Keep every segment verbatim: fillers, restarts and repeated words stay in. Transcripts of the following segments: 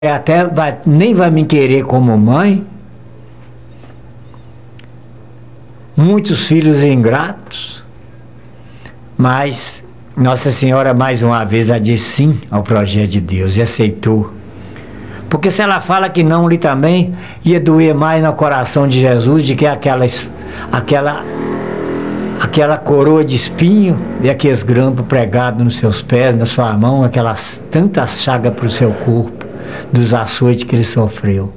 até vai, nem vai me querer como mãe. Muitos filhos ingratos, mas Nossa Senhora mais uma vez ela disse sim ao projeto de Deus e aceitou. Porque se ela fala que não ali também, ia doer mais no coração de Jesus do que aquela, aquela, aquela coroa de espinho e aqueles grampos pregados nos seus pés, na sua mão, aquelas tantas chagas para o seu corpo, dos açoites que ele sofreu.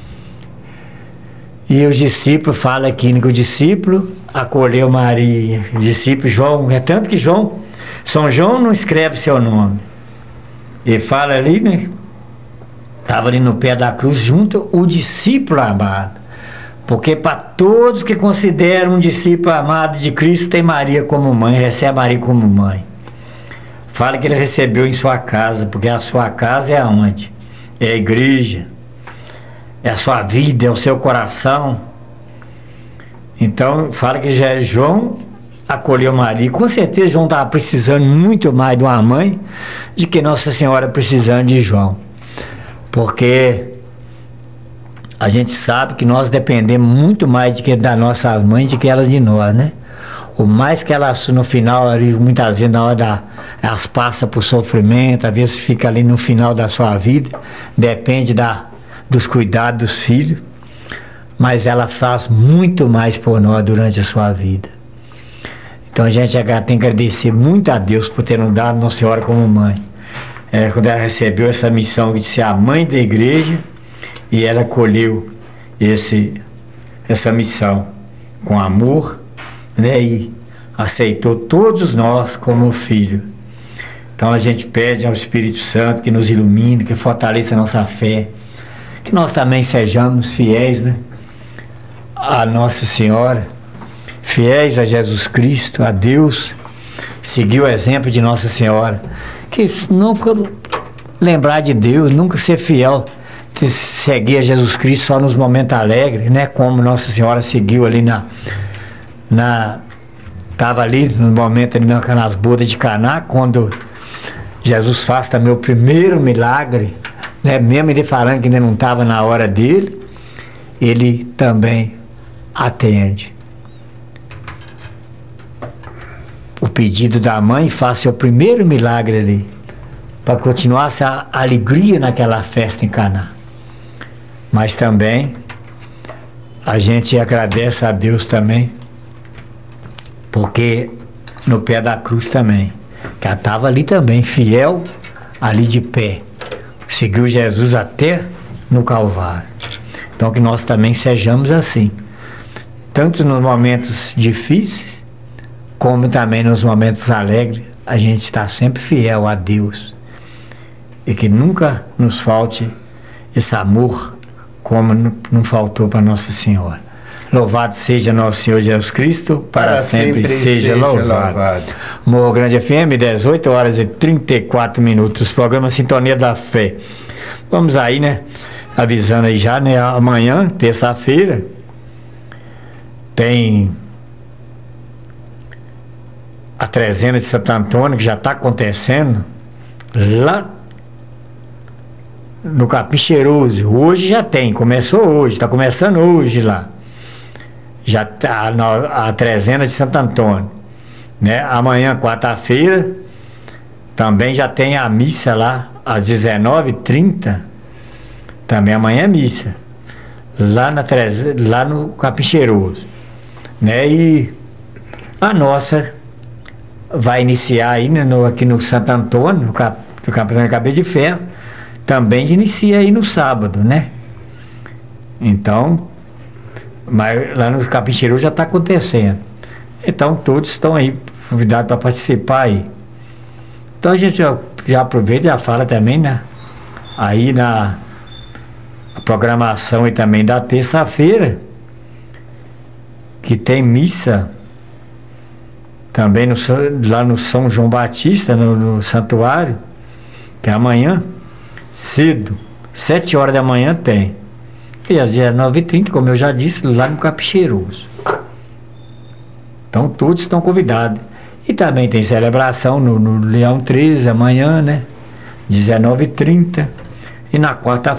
E os discípulos falam aqui que o discípulo acolheu Maria, o discípulo João, é tanto que João, São João não escreve seu nome. Ele fala ali, né? Estava ali no pé da cruz junto o discípulo amado. Porque para todos que consideram um discípulo amado de Cristo, tem Maria como mãe, recebe Maria como mãe. Fala que ele recebeu em sua casa, porque a sua casa é aonde? É a igreja. É a sua vida, é o seu coração. Então, fala que já João acolheu Maria. Com certeza, João estava precisando muito mais de uma mãe do que Nossa Senhora precisando de João. Porque a gente sabe que nós dependemos muito mais de que das nossas mães do que elas de nós, né? O mais que elas, no final, ali, muitas vezes, na hora da, elas passam por sofrimento, às vezes fica ali no final da sua vida, depende da dos cuidados dos filhos, mas ela faz muito mais por nós durante a sua vida. Então a gente tem que agradecer muito a Deus por ter nos dado Nossa Senhora como mãe. É, quando ela recebeu essa missão de ser a mãe da igreja, e ela acolheu esse, essa missão com amor, né, e aceitou todos nós como filho. Então a gente pede ao Espírito Santo que nos ilumine, que fortaleça a nossa fé, que nós também sejamos fiéis, né, a Nossa Senhora, fiéis a Jesus Cristo, a Deus, seguir o exemplo de Nossa Senhora, que nunca lembrar de Deus, nunca ser fiel, seguir a Jesus Cristo só nos momentos alegres, né, como Nossa Senhora seguiu ali na, na estava ali no momento ali nas bodas de Caná, quando Jesus faz também o primeiro milagre, né, mesmo ele falando que ainda não estava na hora dele, ele também atende o pedido da mãe e faz seu primeiro milagre ali, para continuar essa alegria naquela festa em Caná. Mas também a gente agradece a Deus também, porque no pé da cruz também, que ela estava ali também, fiel, ali de pé, seguiu Jesus até no Calvário. Então que nós também sejamos assim, tanto nos momentos difíceis, como também nos momentos alegres, a gente está sempre fiel a Deus, e que nunca nos falte esse amor, como não faltou para Nossa Senhora. Louvado seja nosso Senhor Jesus Cristo, para, para sempre, sempre seja, seja louvado. louvado. Morro Grande F M, dezoito horas e trinta e quatro minutos, programa Sintonia da Fé. Vamos aí, né, avisando aí já, né, amanhã, terça-feira, tem a trezena de Santo Antônio, que já está acontecendo lá no Capim Cheiroso. Hoje já tem, começou hoje, está começando hoje lá. Já está a trezena de Santo Antônio, né? Amanhã, quarta-feira, também já tem a missa lá, às dezenove e trinta, também amanhã é missa, lá, na treze, lá no Capim Cheiroso, né? E a nossa vai iniciar aí, né, no, aqui no Santo Antônio, no, cap, no Campeonato de Cabeça de Ferro, também inicia aí no sábado, né? Então, mas lá no Capim Cheiroso já está acontecendo. Então todos estão aí convidados para participar aí. Então a gente já, já aproveita e já fala também, né? Aí na programação e também da terça-feira, que tem missa também no, lá no São João Batista, no, no santuário, que é amanhã, cedo, sete horas da manhã tem. E às dezenove e trinta, como eu já disse, lá no Capim Cheiroso. Então todos estão convidados. E também tem celebração no, no Leão treze amanhã, né? dezenove e trinta. E na quarta